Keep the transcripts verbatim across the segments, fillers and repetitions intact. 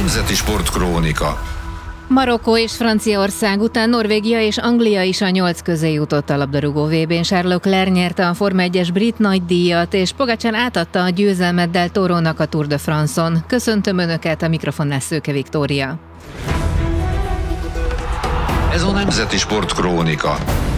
Nemzeti Sportkrónika. Marokkó és Franciaország után Norvégia és Anglia is a nyolc közé jutott a labdarúgó vé bén. Charles Leclerc nyerte a Forma egyes brit nagydíjat, és Pogačar átadta a győzelmet Del Torónak a Tour de France-on. Köszöntöm Önöket, a mikrofonnál Szőke Viktória. Ez a Nemzeti Sportkrónika.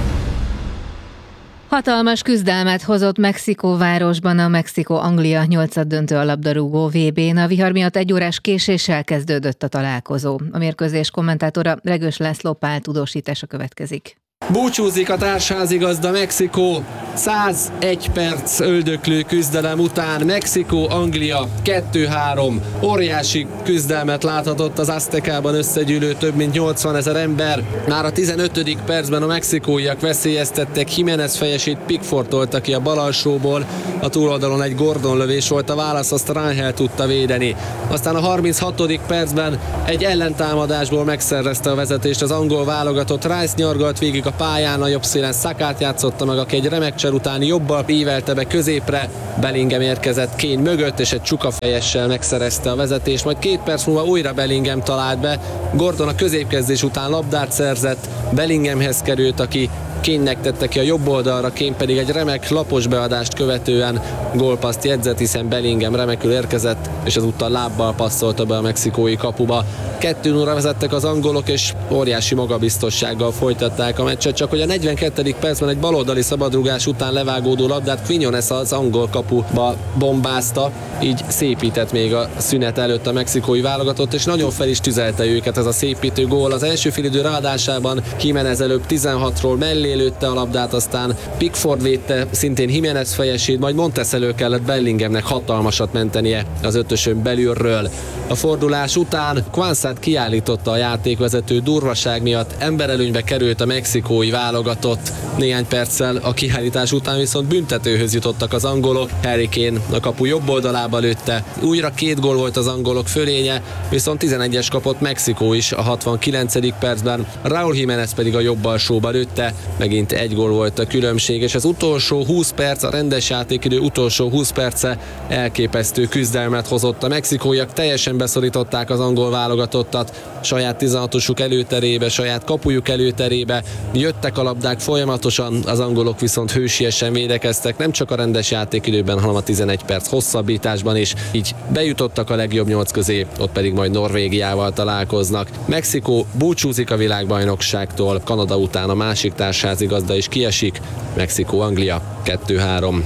Hatalmas küzdelmet hozott Mexikóvárosban a Mexikó-Anglia nyolcaddöntő a labdarúgó vé bén. A vihar miatt egy órás késéssel kezdődött a találkozó. A mérkőzés kommentátora Regős László Pál tudósítása következik. Búcsúzik a társházigazda Mexikó. százegy perc öldöklő küzdelem után Mexikó-Anglia kettő három. Óriási küzdelmet láthatott az Aztekában összegyűlő több mint nyolcvanezer ember. Már a tizenötödik percben a mexikóiak veszélyeztettek, Jiménez fejesét Pickford tolta ki a bal alsóból. A túloldalon egy Gordon lövés volt a válasz, azt Rangel tudta védeni. Aztán a harminchatodik percben egy ellentámadásból megszerezte a vezetést az angol válogatott. Rice nyargalt végig a pályán, a jobb szélen Sakát játszotta meg, aki egy remek cser után jobbal ívelte be középre. Bellingham érkezett Kane mögött, és egy csukafejessel megszerezte a vezetést, majd két perc múlva újra Bellingham talált be. Gordon a középkezdés után labdát szerzett, Bellinghamhez került, aki Kane-nek tette ki a jobb oldalra, Kane pedig egy remek lapos beadást követően gólpasszt jegyzett, hiszen Bellingham remekül érkezett, és ezúttal lábbal passzolta be a mexikói kapuba. kettő nulla vezettek az angolok, és óriási magabiztossággal folytatták a meccset, csak hogy a negyvenkettedik percben egy baloldali szabadrugás után levágódó labdát Quiñones az angol kapuba bombázta, így szépített még a szünet előtt a mexikói válogatott, és nagyon fel is tüzelte őket ez a szépítő gól. Az első félidő ráadásában Jiménez előbb tizenhatról mellé lőtte a labdát, aztán Pickford védte szintén Jiménez fejesét, majd Montes elő kellett Bellinghamnek hatalmasat mentenie az ötösön belülről. A fordulás után Kwanzát kiállította a játékvezető durvaság miatt, emberelőnybe került a mexikói válogatott. Néhány perccel a kiállítás után viszont büntetőhöz jutottak az angolok. Harry Kane a kapu jobb oldalába lőtte. Újra két gól volt az angolok fölénye, viszont tizenegyes kapott Mexikó is a hatvankilencedik percben. Raúl Jiménez pedig a jobb alsóba lőtte. Megint egy gól volt a különbség, és az utolsó húsz perc, a rendes játékidő utolsó húsz perce elképesztő küzdelmet hozott. A mexikóiak teljesen beszorították az angol válogatottat saját tizenhatosuk előterébe, saját kapujuk előterébe. Jöttek a labdák folyamatosan, az angolok viszont hősiesen védekeztek, nem csak a rendes játékidőben, hanem a tizenegy perc hosszabbításban is. Így bejutottak a legjobb nyolc közé, ott pedig majd Norvégiával találkoznak. Mexikó búcsúzik a világbajnokságtól, Kanada után a másik társházigazda is kiesik. Mexikó-Anglia kettő három.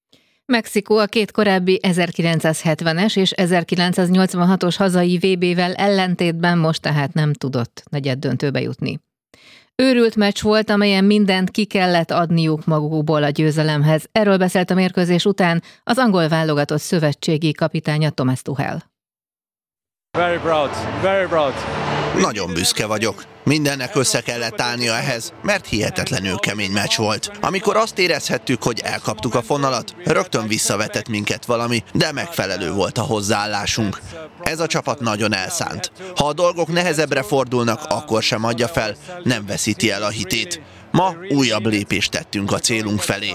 Mexikó a két korábbi ezerkilencszázhetvenes és ezerkilencszáznyolcvanhatos hazai vé bével ellentétben most tehát nem tudott negyeddöntőbe jutni. Őrült meccs volt, amelyen mindent ki kellett adniuk magukból a győzelemhez. Erről beszélt a mérkőzés után az angol válogatott szövetségi kapitánya Thomas Tuchel. Very proud, very proud. Nagyon büszke vagyok. Mindennek össze kellett állnia ehhez, mert hihetetlenül kemény meccs volt. Amikor azt érezhettük, hogy elkaptuk a fonalat, rögtön visszavetett minket valami, de megfelelő volt a hozzáállásunk. Ez a csapat nagyon elszánt. Ha a dolgok nehezebbre fordulnak, akkor sem adja fel, nem veszíti el a hitét. Ma újabb lépést tettünk a célunk felé.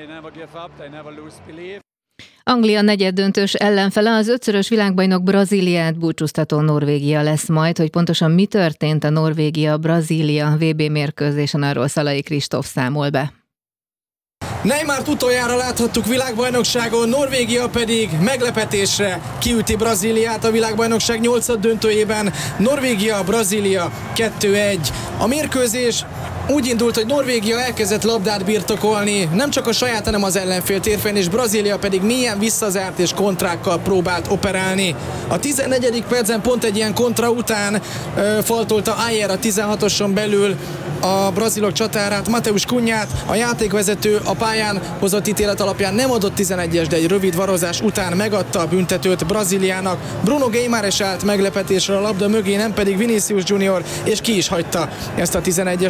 Anglia negyeddöntős ellenfele az ötszörös világbajnok Brazíliát búcsúztató Norvégia lesz majd. Hogy pontosan mi történt a Norvégia-Brazília vé bé mérkőzésen, arról Szalai Kristóf számol be. Neymart utoljára láthattuk világbajnokságon, Norvégia pedig meglepetésre kiüti Brazíliát a világbajnokság nyolcaddöntőjében. Norvégia-Brazília kettő egy. A mérkőzés úgy indult, hogy Norvégia elkezdett labdát birtokolni, nem csak a saját, hanem az ellenfél térfelén, és Brazília pedig mélyen visszazárt és kontrákkal próbált operálni. A tizennegyedik percen pont egy ilyen kontra után ö, faltolta Ayer a tizenhatoson belül a brazilok csatárát, Mateus Cunhát. A játékvezető a pályán hozott ítélet alapján nem adott tizenegyes, de egy rövid varozás után megadta a büntetőt Brazíliának. Bruno Guimarães állt meglepetésre a labda mögé, nem pedig Vinicius Junior, és ki is hagyta ezt a tizenegyest a Newcastle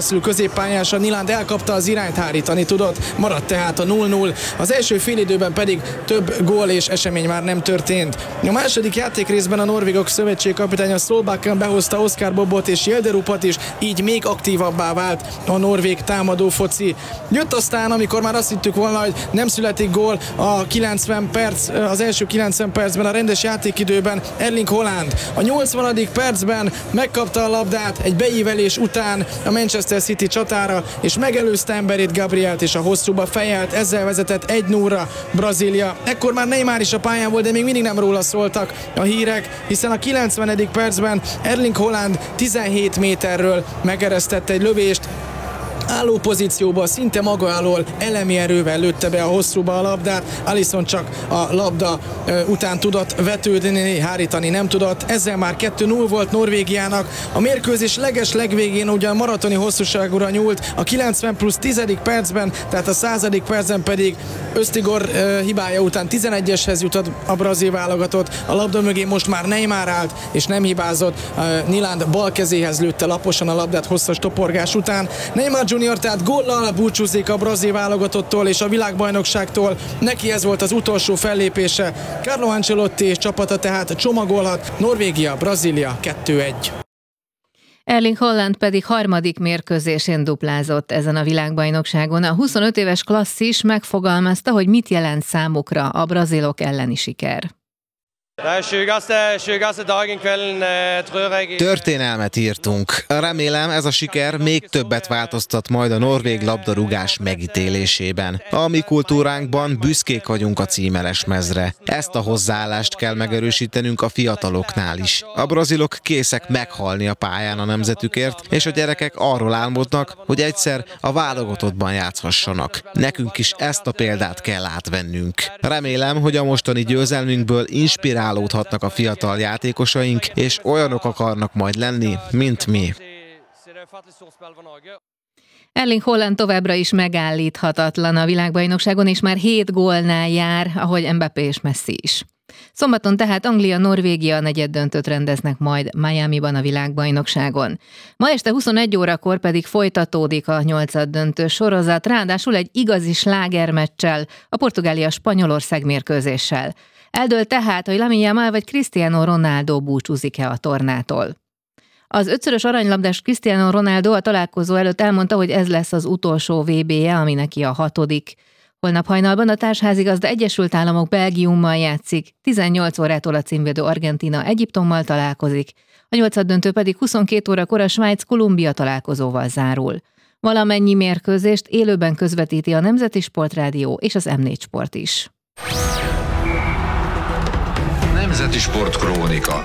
Newcastle középpályása Nyland elkapta az irányt, hárítani tudott, maradt tehát a null null. Az első félidőben pedig több gól és esemény már nem történt. A második játékrészben a norvégok szövetségkapitánya Solbakken behozta Oscar Bobot és Jelderupat is, így még aktívabbá vált a norvég támadó foci. Jött aztán, amikor már azt hittük volna, hogy nem születik gól, a kilencven perc, az első kilencven percben, a rendes játékidőben Erling Haaland. A nyolcvanadik percben megkapta a labdát egy beívelés után a Manchester City csatára, és megelőzte emberét, Gabrielt, és a hosszúba fejelt, ezzel vezetett egy nullra Brazília. Ekkor már Neymar is a pályán volt, de még mindig nem róla szóltak a hírek, hiszen a kilencvenedik percben Erling Haaland tizenhét méterről megeresztette egy lövést, álló pozícióba, szinte maga alól elemi erővel lőtte be a hosszúba a labdát, Alisson csak a labda ö, után tudott vetődni, hárítani nem tudott, ezzel már kettő null volt Norvégiának. A mérkőzés leges legvégén ugyan maratoni hosszúságúra nyúlt, a kilencven plusz tízedik percben, tehát a századik percben pedig Öztigor ö, hibája után tizenegyeshez jutott a brazil válogatott, a labda mögé most már Neymar állt, és nem hibázott, ö, Nyland bal kezéhez lőtte laposan a labdát hosszas toporgás után. Neymar junior tehát góllal búcsúzik a brazil válogatottól és a világbajnokságtól. Neki ez volt az utolsó fellépése. Carlo Ancelotti és csapata tehát csomagolhat. Norvégia, Brazília kettő egy. Erling Haaland pedig harmadik mérkőzésén duplázott ezen a világbajnokságon. A huszonöt éves klasszis megfogalmazta, hogy mit jelent számukra a brazilok elleni siker. Történelmet írtunk. Remélem, ez a siker még többet változtat majd a norvég labdarúgás megítélésében. A mi kultúránkban büszkék vagyunk a címeres mezre. Ezt a hozzáállást kell megerősítenünk a fiataloknál is. A brazilok készek meghalni a pályán a nemzetükért, és a gyerekek arról álmodnak, hogy egyszer a válogatottban játszhassanak. Nekünk is ezt a példát kell átvennünk. Remélem, hogy a mostani győzelmünkből inspirál állódhatnak a fiatal játékosaink, és olyanok akarnak majd lenni, mint mi. Erling Haaland továbbra is megállíthatatlan a világbajnokságon, és már hét gólnál jár, ahogy Mbappé és Messi is. Szombaton tehát Anglia-Norvégia negyeddöntőt rendeznek majd Miamiban a világbajnokságon. Ma este huszonegy órakor pedig folytatódik a nyolcaddöntő sorozat, ráadásul egy igazi slágermeccsel, a Portugália-Spanyolország mérkőzéssel. Eldől tehát, hogy Lamine Yamal vagy Cristiano Ronaldo búcsúzik-e a tornától. Az ötszörös aranylabdás Cristiano Ronaldo a találkozó előtt elmondta, hogy ez lesz az utolsó vé bé-je, ami neki a hatodik. Holnap hajnalban a társházigazda Egyesült Államok Belgiummal játszik, tizennyolc órától a címvédő Argentína Egyiptommal találkozik, a nyolcaddöntő pedig huszonkét órakor a Svájc-Kolumbia találkozóval zárul. Valamennyi mérkőzést élőben közvetíti a Nemzeti Sportrádió és az em négy Sport is. Nemzeti Sportkrónika.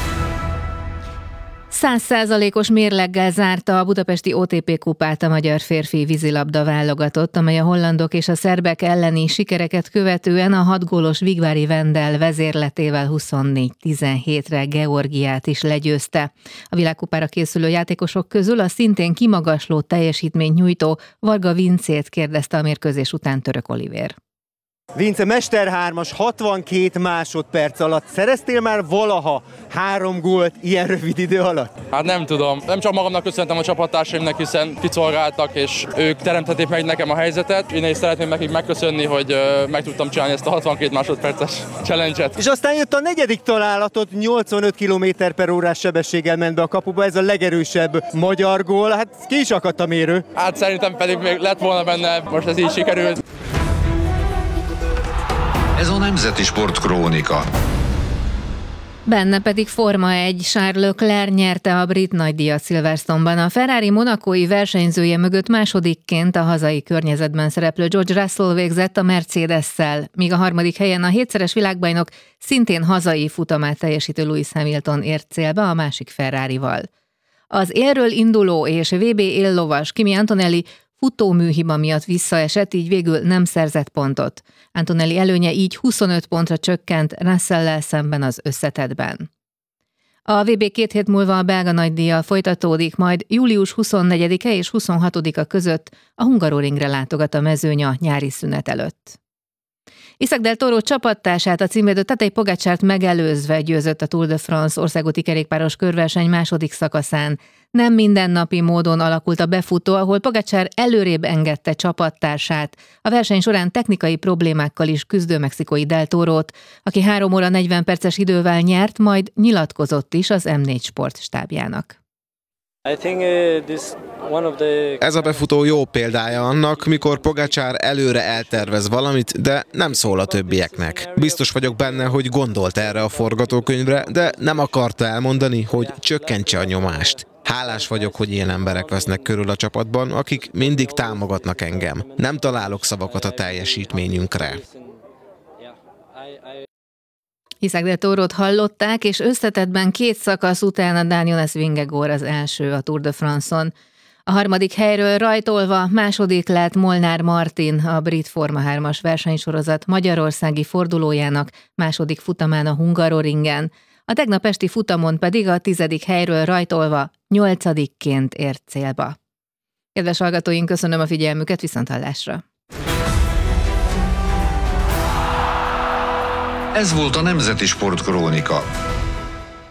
Száz százalékos mérleggel zárta a budapesti o té pé kupát a magyar férfi vízilabda válogatott, amely a hollandok és a szerbek elleni sikereket követően a hat gólos Vigvári Vendel vezérletével huszonnégy tizenhétre Georgiát is legyőzte. A világkupára készülő játékosok közül a szintén kimagasló teljesítményt nyújtó Varga Vincét kérdezte a mérkőzés után Török Olivér. Vince, mesterhármas, hatvankét másodperc alatt. Szereztél már valaha három gólt ilyen rövid idő alatt? Hát nem tudom. Nem csak magamnak köszönhetem a csapattársaimnak, hiszen kiszolgáltak, és ők teremtették meg nekem a helyzetet. Én is szeretném nekik megköszönni, hogy meg tudtam csinálni ezt a hatvankét másodperces challenge-et. És aztán jött a negyedik találatot, nyolcvanöt kilométer per órás sebességgel ment be a kapuba. Ez a legerősebb magyar gól. Hát ki is akadt a mérő? Hát szerintem pedig még lett volna benne, most ez így sikerült. Ez a Nemzeti Sportkrónika. Benne pedig Forma egy, Charles Leclerc nyerte a brit nagydíjat Silverstone-ban. A Ferrari monacói versenyzője mögött másodikként a hazai környezetben szereplő George Russell végzett a Mercedes-szel, míg a harmadik helyen a hétszeres világbajnok szintén hazai futamát teljesítő Lewis Hamilton ért célba a másik Ferrarival. Az élről induló és vé bé éllovas Kimi Antonelli futóműhiba miatt visszaesett, így végül nem szerzett pontot. Antonelli előnye így huszonöt pontra csökkent Russell-lel szemben az összetettben. A vé bé két hét múlva a belga nagydíjjal folytatódik, majd július huszonnegyedike és huszonhatodika között a Hungaroringre látogat a mezőny a nyári szünet előtt. Isaac Del Toro csapattársát, a címvédő Tadej Pogačart megelőzve győzött a Tour de France országúti kerékpáros körverseny második szakaszán Nem mindennapi módon alakult a befutó, ahol Pogačar előrébb engedte csapattársát. A verseny során technikai problémákkal is küzdő mexikói Del Torót, aki három óra negyven perces idővel nyert, majd nyilatkozott is az em négy Sport stábjának. Ez a befutó jó példája annak, mikor Pogačar előre eltervez valamit, de nem szól a többieknek. Biztos vagyok benne, hogy gondolt erre a forgatókönyvre, de nem akarta elmondani, hogy csökkentse a nyomást. Hálás vagyok, hogy ilyen emberek vesznek körül a csapatban, akik mindig támogatnak engem. Nem találok szavakat a teljesítményünkre. Isaac Del Torót hallották, és összetettben két szakasz után a Daan Jonas Vingegaard az első a Tour de France-on. A harmadik helyről rajtolva második lett Molnár Martin, a brit Forma hármas versenysorozat magyarországi fordulójának második futamán a Hungaroringen. A tegnap esti futamon pedig a tizedik helyről rajtolva nyolcadikként ért célba. Kedves hallgatóink, köszönöm a figyelmüket, viszonthallásra! Ez volt a Nemzeti Sportkrónika.